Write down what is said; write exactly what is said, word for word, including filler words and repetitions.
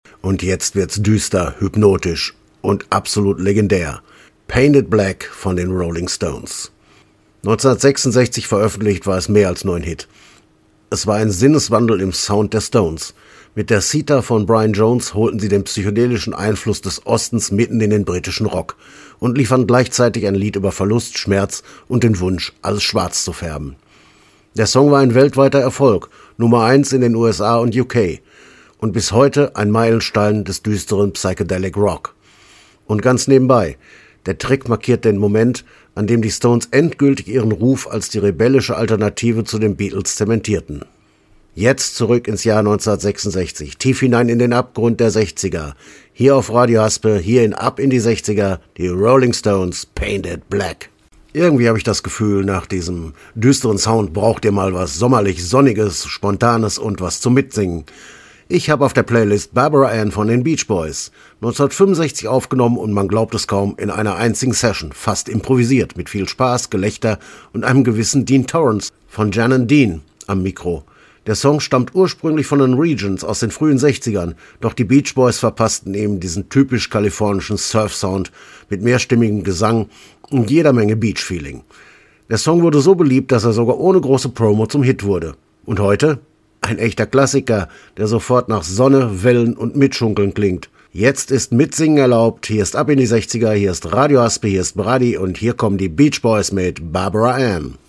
Und jetzt wird's düster, hypnotisch und absolut legendär. Painted Black von den Rolling Stones. neunzehnhundertsechsundsechzig veröffentlicht, war es mehr als nur ein Hit. Es war ein Sinneswandel im Sound der Stones. Mit der Sitar von Brian Jones holten sie den psychedelischen Einfluss des Ostens mitten in den britischen Rock und liefern gleichzeitig ein Lied über Verlust, Schmerz und den Wunsch, alles schwarz zu färben. Der Song war ein weltweiter Erfolg, Nummer eins in den U S A und U K und bis heute ein Meilenstein des düsteren Psychedelic Rock. Und ganz nebenbei, der Track markiert den Moment, an dem die Stones endgültig ihren Ruf als die rebellische Alternative zu den Beatles zementierten. Jetzt zurück ins Jahr neunzehnhundertsechsundsechzig, tief hinein in den Abgrund der sechziger. Hier auf Radio Haspe, hier in Ab in die sechziger, die Rolling Stones, Painted Black. Irgendwie habe ich das Gefühl, nach diesem düsteren Sound braucht ihr mal was sommerlich Sonniges, Spontanes und was zum Mitsingen. Ich habe auf der Playlist Barbara Ann von den Beach Boys, neunzehnhundertfünfundsechzig aufgenommen und man glaubt es kaum, in einer einzigen Session, fast improvisiert, mit viel Spaß, Gelächter und einem gewissen Dean Torrance von Jan and Dean am Mikro. Der Song stammt ursprünglich von den Regions aus den frühen sechzigern, doch die Beach Boys verpassten eben diesen typisch kalifornischen Surf-Sound mit mehrstimmigem Gesang und jeder Menge Beach-Feeling. Der Song wurde so beliebt, dass er sogar ohne große Promo zum Hit wurde. Und heute? Ein echter Klassiker, der sofort nach Sonne, Wellen und Mitschunkeln klingt. Jetzt ist Mitsingen erlaubt, hier ist Ab in die sechziger, hier ist Radio Haspe, hier ist Brady und hier kommen die Beach Boys mit Barbara Ann.